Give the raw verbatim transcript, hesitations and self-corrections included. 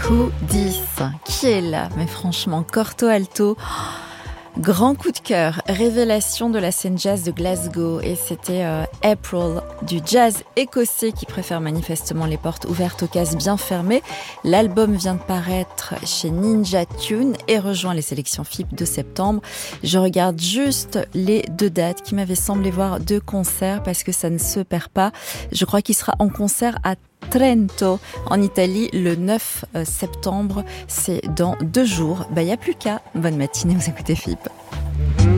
Who dix, qui est là? Mais franchement, Corto Alto, grand coup de cœur, révélation de la scène jazz de Glasgow. Et c'était euh, April, du jazz écossais qui préfère manifestement les portes ouvertes aux cases bien fermées. L'album vient de paraître chez Ninja Tune et rejoint les sélections F I P de septembre. Je regarde juste les deux dates qui m'avaient semblé voir deux concerts parce que ça ne se perd pas. Je crois qu'il sera en concert à Trento, en Italie, le neuf septembre. C'est dans deux jours. Bah, y a plus qu'à. Bonne matinée, vous écoutez F I P.